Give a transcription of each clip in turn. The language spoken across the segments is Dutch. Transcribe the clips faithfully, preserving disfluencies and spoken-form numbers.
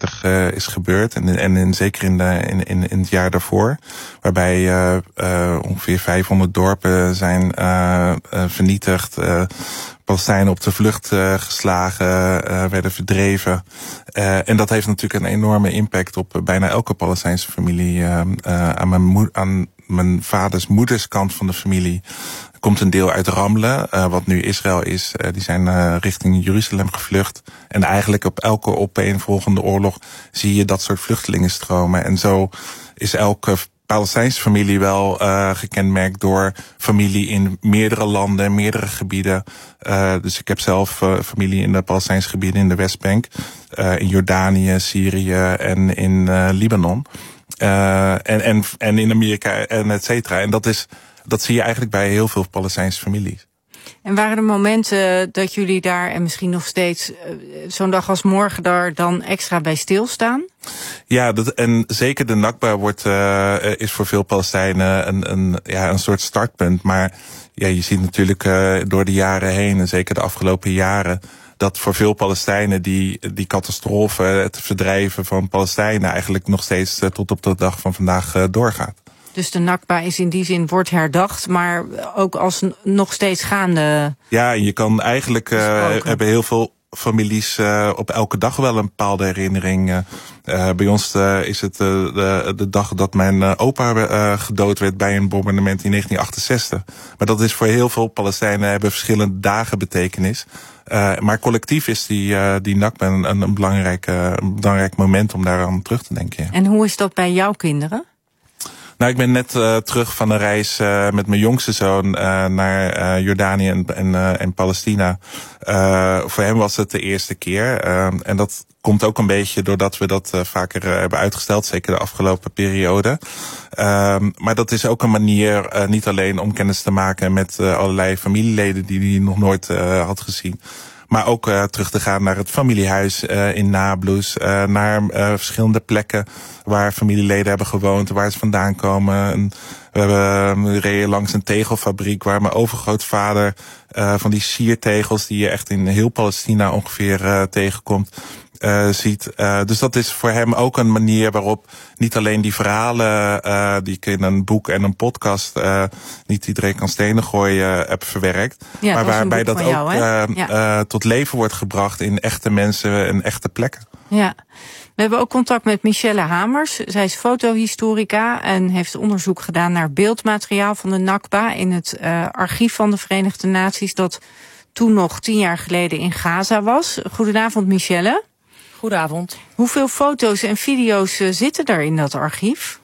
vijfenveertig uh, is gebeurd. En, en, en zeker in, de, in, in, in het jaar daarvoor. Waarbij uh, uh, ongeveer vijfhonderd dorpen zijn uh, uh, vernietigd. Uh, Palestijnen op de vlucht uh, geslagen, uh, werden verdreven. Uh, en dat heeft natuurlijk een enorme impact op uh, bijna elke Palestijnse familie. Uh, uh, aan, mijn moed- aan mijn vaders moederskant van de familie komt een deel uit Ramle, uh, wat nu Israël is. Uh, die zijn uh, richting Jeruzalem gevlucht. En eigenlijk op elke opeenvolgende oorlog zie je dat soort vluchtelingenstromen. En zo is elke Palestijnse familie wel uh, gekenmerkt door familie in meerdere landen, meerdere gebieden. Uh, dus ik heb zelf uh, familie in de Palestijnse gebieden in de Westbank, uh, in Jordanië, Syrië en in uh, Libanon. Uh, en, en, en in Amerika en et cetera. En dat is, dat zie je eigenlijk bij heel veel Palestijnse families. En waren er momenten dat jullie daar, en misschien nog steeds, zo'n dag als morgen daar dan extra bij stilstaan? Ja, dat, en zeker de Nakba wordt, uh, is voor veel Palestijnen een, een, ja, een soort startpunt. Maar ja, je ziet natuurlijk uh, door de jaren heen, en zeker de afgelopen jaren, dat voor veel Palestijnen die, die catastrofe, het verdrijven van Palestijnen, eigenlijk nog steeds uh, tot op de dag van vandaag uh, doorgaat. Dus de Nakba is in die zin, wordt herdacht, maar ook als nog steeds gaande. Ja, je kan eigenlijk, uh, hebben heel veel families uh, op elke dag wel een bepaalde herinnering. Uh, uh, bij ons uh, is het uh, de, de dag dat mijn uh, opa uh, gedood werd bij een bombardement in negentien achtenzestig. Maar dat is voor heel veel Palestijnen, hebben verschillende dagen betekenis. Uh, maar collectief is die, uh, die Nakba een, een, belangrijk, uh, een belangrijk moment om daar aan terug te denken. Ja. En hoe is dat bij jouw kinderen? Nou, ik ben net uh, terug van een reis uh, met mijn jongste zoon uh, naar uh, Jordanië en, en, uh, en Palestina. Uh, voor hem was het de eerste keer. Uh, en dat komt ook een beetje doordat we dat uh, vaker uh, hebben uitgesteld, zeker de afgelopen periode. Uh, maar dat is ook een manier, uh, niet alleen om kennis te maken met uh, allerlei familieleden die hij nog nooit uh, had gezien. Maar ook uh, terug te gaan naar het familiehuis uh, in Nablus. Uh, naar uh, verschillende plekken waar familieleden hebben gewoond, waar ze vandaan komen. En we hebben uh, reden langs een tegelfabriek waar mijn overgrootvader uh, van die siertegels die je echt in heel Palestina ongeveer uh, tegenkomt. Uh, ziet. Uh, dus dat is voor hem ook een manier waarop niet alleen die verhalen uh, die ik in een boek en een podcast uh, Niet iedereen kan stenen gooien uh, heb verwerkt. Ja, maar waarbij dat ook jou, uh, ja. uh, tot leven wordt gebracht in echte mensen en echte plekken. Ja. We hebben ook contact met Michelle Hamers. Zij is fotohistorica en heeft onderzoek gedaan naar beeldmateriaal van de Nakba in het uh, archief van de Verenigde Naties dat toen nog tien jaar geleden in Gaza was. Goedenavond, Michelle. Goedenavond. Hoeveel foto's en video's uh, zitten er in dat archief?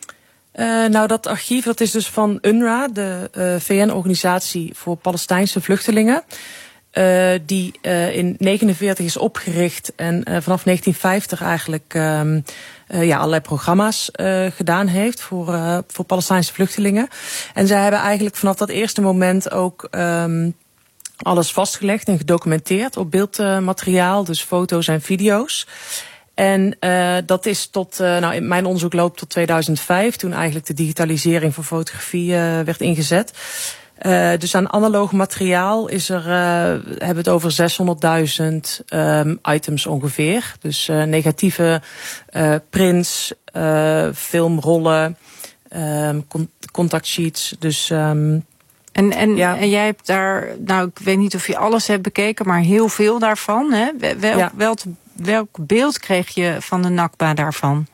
Uh, nou, dat archief dat is dus van U N R W A, de uh, V N-organisatie voor Palestijnse vluchtelingen. Uh, die uh, in negentien negenenveertig is opgericht en uh, vanaf negentien vijftig eigenlijk um, uh, ja, allerlei programma's uh, gedaan heeft voor, uh, voor Palestijnse vluchtelingen. En zij hebben eigenlijk vanaf dat eerste moment ook Um, alles vastgelegd en gedocumenteerd op beeldmateriaal, dus foto's en video's. En uh, dat is tot, uh, nou, in mijn onderzoek loopt tot tweeduizend vijf, toen eigenlijk de digitalisering van fotografie uh, werd ingezet. Uh, dus aan analoog materiaal is er, uh, hebben we het over zeshonderdduizend um, items ongeveer. Dus uh, negatieve uh, prints, uh, filmrollen, um, contactsheets, dus Um, En, en, ja. en jij hebt daar, nou ik weet niet of je alles hebt bekeken, maar heel veel daarvan. Hè? Welk, Ja. welk, welk beeld kreeg je van de Nakba daarvan?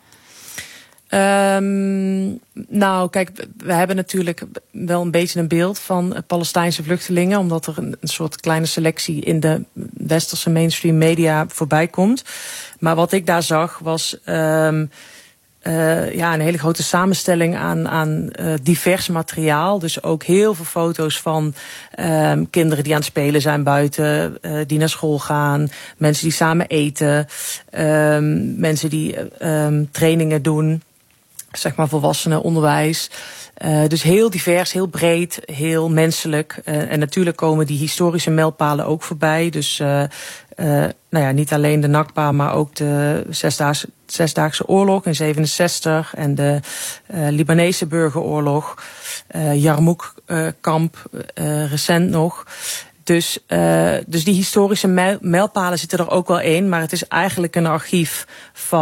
Um, nou, kijk, we hebben natuurlijk wel een beetje een beeld van Palestijnse vluchtelingen, omdat er een, een soort kleine selectie in de westerse mainstream media voorbij komt. Maar wat ik daar zag was Um, Uh, ja, een hele grote samenstelling aan, aan uh, divers materiaal. Dus ook heel veel foto's van um, kinderen die aan het spelen zijn buiten, uh, die naar school gaan, mensen die samen eten, um, mensen die um, trainingen doen, zeg maar volwassenenonderwijs. Uh, dus heel divers, heel breed, heel menselijk. Uh, en natuurlijk komen die historische mijlpalen ook voorbij. Dus uh, uh, nou ja, niet alleen de Nakba, maar ook de Zesdaagse, Zesdaagse Oorlog in zevenenzestig en de uh, Libanese burgeroorlog, uh, Jarmouk-kamp, uh, recent nog. Dus, uh, dus die historische mijlpalen zitten er ook wel in, maar het is eigenlijk een archief van